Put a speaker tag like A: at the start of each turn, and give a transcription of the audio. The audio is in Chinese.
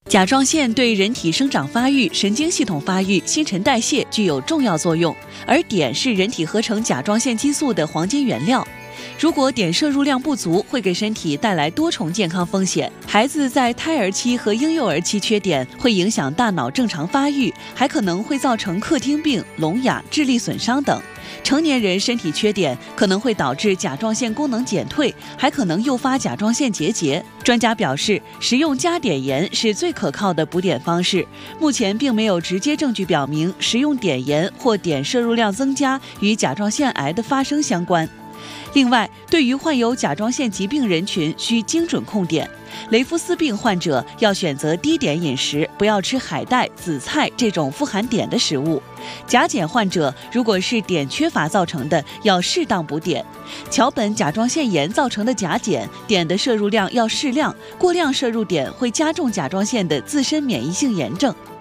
A: 甲状腺对人体生长发育、神经系统发育、新陈代谢具有重要作用，而碘是人体合成甲状腺激素的黄金原料。如果碘摄入量不足，会给身体带来多重健康风险。孩子在胎儿期和婴幼儿期缺碘，会影响大脑正常发育，还可能会造成克汀病、聋哑、智力损伤等。成年人身体缺碘可能会导致甲状腺功能减退，还可能诱发甲状腺结节。专家表示，食用加碘盐是最可靠的补碘方式。目前并没有直接证据表明食用碘盐或碘摄入量增加与甲状腺癌的发生相关。另外，对于患有甲状腺疾病人群，需精准控碘。雷夫斯病患者要选择低碘饮食，不要吃海带、紫菜这种富含碘的食物。甲减患者如果是碘缺乏造成的，要适当补碘。桥本甲状腺炎造成的甲减，碘的摄入量要适量，过量摄入碘会加重甲状腺的自身免疫性炎症。